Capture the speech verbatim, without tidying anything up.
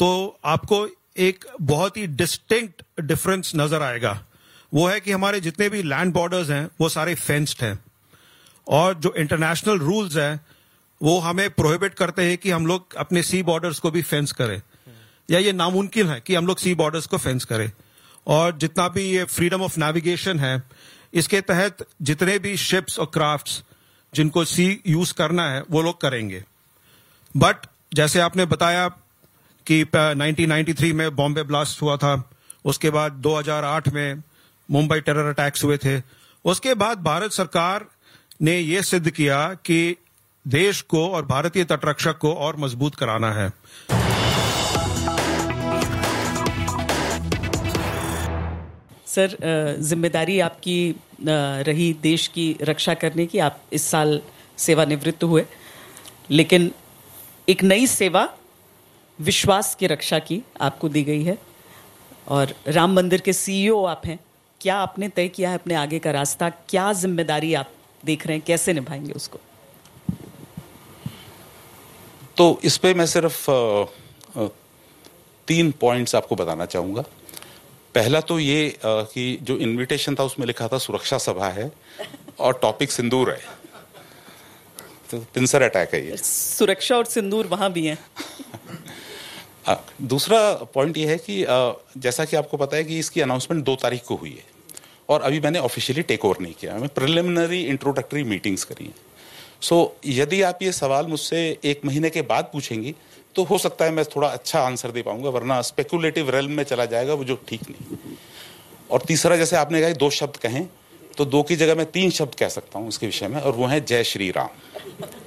तो आपको एक बहुत ही डिस्टिंक्ट डिफरेंस नजर आएगा। वो है कि हमारे जितने भी लैंड बॉर्डर्स हैं वो सारे फेंस्ड हैं, और जो इंटरनेशनल रूल्स हैं वो हमें प्रोहिबिट करते हैं कि हम लोग अपने सी बॉर्डर्स को भी फेंस करें, या ये नामुमकिन है कि हम लोग सी बॉर्डर्स को फेंस करें। और जितना भी ये फ्रीडम ऑफ नेविगेशन है, इसके तहत जितने भी शिप्स और क्राफ्ट्स जिनको सी यूज करना है वो लोग करेंगे। बट जैसे आपने बताया कि नाइनटीन नाइंटी थ्री में बॉम्बे ब्लास्ट हुआ था, उसके बाद दो हज़ार आठ में मुंबई टेरर अटैक्स हुए थे, उसके बाद भारत सरकार ने ये सिद्ध किया कि देश को और भारतीय तटरक्षक को और मजबूत कराना है। सर, जिम्मेदारी आपकी रही देश की रक्षा करने की। आप इस साल सेवानिवृत्त हुए, लेकिन एक नई सेवा विश्वास की रक्षा की आपको दी गई है, और राम मंदिर के सीईओ आप हैं। क्या आपने तय किया है अपने आगे का रास्ता? क्या जिम्मेदारी आप देख रहे हैं, कैसे निभाएंगे उसको? तो इस पे मैं सिर्फ आ, आ, तीन पॉइंट्स आपको बताना चाहूंगा। पहला तो ये आ, कि जो इनविटेशन था उसमें लिखा था सुरक्षा सभा है और टॉपिक सिंदूर है, तो पिंसर अटैक है ये। सुरक्षा और सिंदूर वहां भी है। आ, दूसरा पॉइंट ये है कि आ, जैसा कि आपको पता है कि इसकी अनाउंसमेंट दो तारीख को हुई है, और अभी मैंने ऑफिशियली टेक ओवर नहीं किया, मैं प्रिलिमिनरी इंट्रोडक्टरी मीटिंग्स करी हैं। सो so, यदि आप ये सवाल मुझसे एक महीने के बाद पूछेंगी तो हो सकता है मैं थोड़ा अच्छा आंसर दे पाऊंगा, वरना स्पेकुलेटिव रेल्म में चला जाएगा, वो जो ठीक नहीं। और तीसरा, जैसे आपने कहा दो शब्द कहें, तो दो की जगह मैं तीन शब्द कह सकता हूं इसके विषय में, और वो है जय श्री राम।